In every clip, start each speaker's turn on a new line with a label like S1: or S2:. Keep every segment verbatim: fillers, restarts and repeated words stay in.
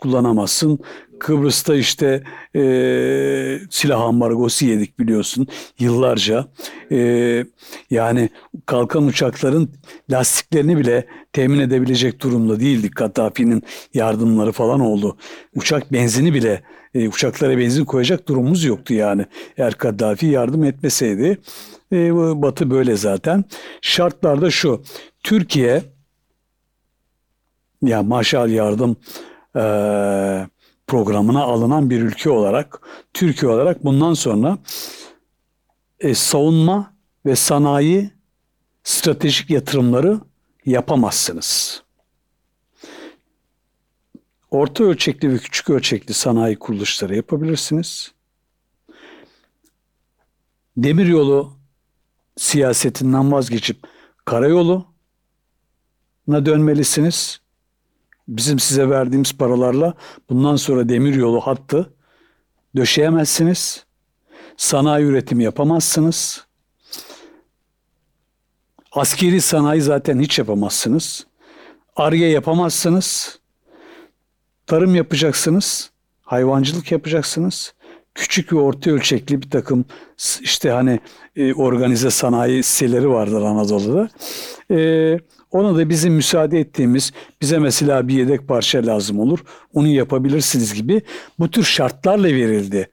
S1: kullanamazsın. Kıbrıs'ta işte e, silah ambargosu yedik biliyorsun yıllarca. E, yani kalkan uçakların lastiklerini bile temin edebilecek durumda değildik. Kaddafi'nin yardımları falan oldu. Uçak benzini bile e, uçaklara benzin koyacak durumumuz yoktu yani. Eğer Kaddafi yardım etmeseydi. E, Batı böyle zaten. Şartlarda şu. Türkiye ya Marshall Yardım e, programına alınan bir ülke olarak Türkiye olarak bundan sonra e, savunma ve sanayi stratejik yatırımları yapamazsınız. Orta ölçekli ve küçük ölçekli sanayi kuruluşları yapabilirsiniz. Demiryolu siyasetinden vazgeçip karayoluna dönmelisiniz. Bizim size verdiğimiz paralarla bundan sonra demiryolu hattı döşeyemezsiniz. Sanayi üretimi yapamazsınız. Askeri sanayi zaten hiç yapamazsınız. Ar-Ge yapamazsınız. Tarım yapacaksınız. Hayvancılık yapacaksınız. Küçük ve orta ölçekli bir takım işte hani e, organize sanayi siteleri vardır Anadolu'da. E, ona da bizim müsaade ettiğimiz bize mesela bir yedek parça lazım olur. Onu yapabilirsiniz gibi bu tür şartlarla verildi.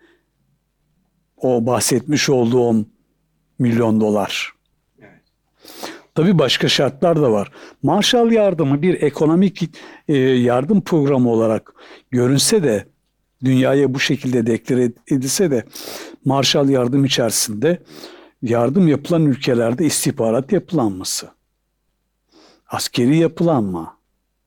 S1: O bahsetmiş olduğu on milyon dolar. Evet. Tabii başka şartlar da var. Marshall yardımı bir ekonomik e, yardım programı olarak görünse de dünyaya bu şekilde deklare edilse de Marshall yardım içerisinde yardım yapılan ülkelerde istihbarat yapılanması, askeri yapılanma,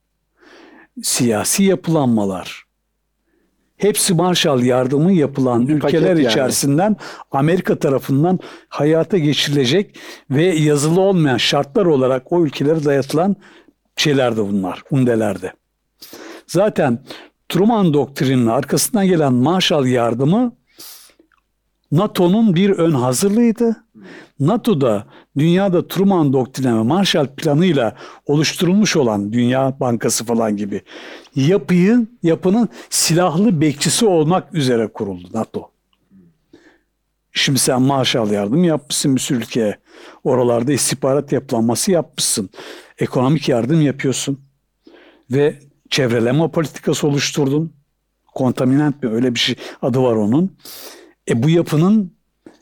S1: siyasi yapılanmalar, hepsi Marshall yardımı yapılan
S2: bir
S1: ülkeler
S2: yani.
S1: içerisinden Amerika tarafından hayata geçirilecek ve yazılı olmayan şartlar olarak o ülkelere dayatılan şeyler de bunlar, undelerde. Zaten Truman doktrininin arkasından gelen Marshall yardımı NATO'nun bir ön hazırlığıydı. NATO'da dünyada Truman doktrini ve Marshall planıyla oluşturulmuş olan Dünya Bankası falan gibi yapıyı, yapının silahlı bekçisi olmak üzere kuruldu NATO. Şimdi sen Marshall yardım yapmışsın bir sürü ülkeye. Oralarda istihbarat yapılanması yapmışsın. Ekonomik yardım yapıyorsun. Ve çevreleme politikası oluşturdun. Kontaminant mi öyle bir şey adı var onun. E bu yapının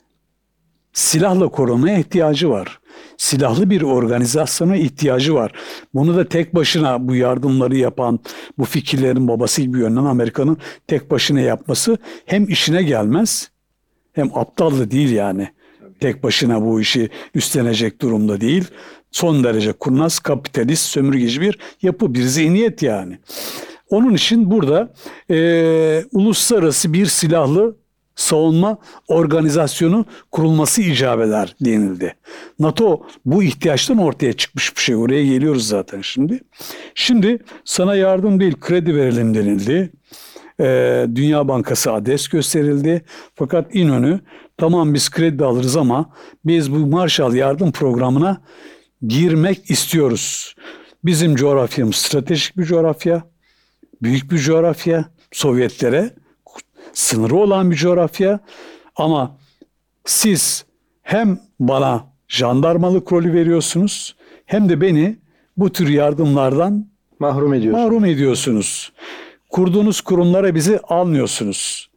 S1: silahla korunmaya ihtiyacı var. Silahlı bir organizasyona ihtiyacı var. Bunu da tek başına bu yardımları yapan, bu fikirlerin babası gibi yönelen Amerika'nın tek başına yapması hem işine gelmez hem aptal da değil yani. Tek başına bu işi üstlenecek durumda değil. Son derece kurnaz, kapitalist, sömürgeci bir yapı, bir zihniyet yani. Onun için burada e, uluslararası bir silahlı savunma organizasyonu kurulması icap eder denildi. NATO bu ihtiyaçtan ortaya çıkmış bir şey. Oraya geliyoruz zaten şimdi. Şimdi sana yardım değil kredi verelim denildi. Ee, Dünya Bankası adres gösterildi. Fakat İnönü tamam biz kredi alırız ama biz bu Marshall yardım programına girmek istiyoruz. Bizim coğrafyamız stratejik bir coğrafya. Büyük bir coğrafya. Sovyetlere sınırı olan bir coğrafya ama siz hem bana jandarmalık rolü veriyorsunuz hem de beni bu tür yardımlardan
S2: mahrum ediyorsunuz.
S1: Mahrum ediyorsunuz. Kurduğunuz kurumlara bizi almıyorsunuz.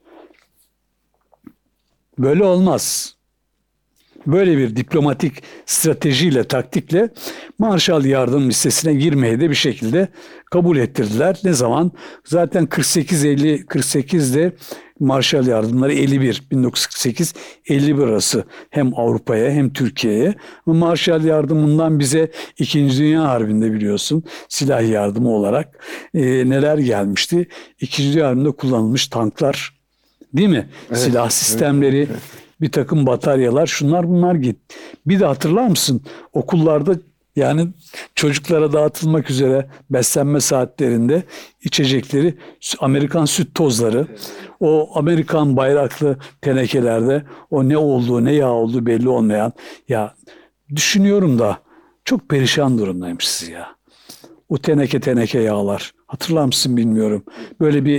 S1: Böyle olmaz. Böyle bir diplomatik stratejiyle, taktikle Marshall yardım listesine girmeyi de bir şekilde kabul ettirdiler. Ne zaman? Zaten kırk sekiz elli kırk sekizde Marshall yardımları elli bir bin dokuz yüz kırk sekiz elli bir arası hem Avrupa'ya hem Türkiye'ye. Marshall yardımından bize İkinci Dünya Harbi'nde biliyorsun silah yardımı olarak e, neler gelmişti? İkinci Dünya Harbi'nde kullanılmış tanklar, değil mi? Evet, silah sistemleri, evet, evet. Bir takım bataryalar, şunlar bunlar git. Bir de hatırlar mısın? Okullarda yani çocuklara dağıtılmak üzere beslenme saatlerinde içecekleri Amerikan süt tozları, o Amerikan bayraklı tenekelerde o ne olduğu ne yağ olduğu belli olmayan, ya düşünüyorum da çok perişan durumdaymışız ya. O teneke teneke yağlar. Hatırlar mısın bilmiyorum. Böyle bir